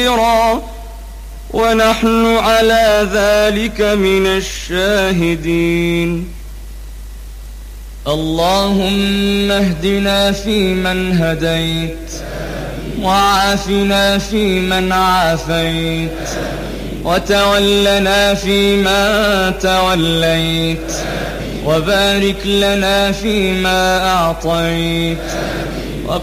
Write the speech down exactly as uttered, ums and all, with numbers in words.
كثيرا ونحن على ذلك من الشاهدين. اللهم اهدنا فيمن هديت، وعافنا فيمن عافيت، وتولنا فيما توليت، وبارك لنا فيما أعطيت،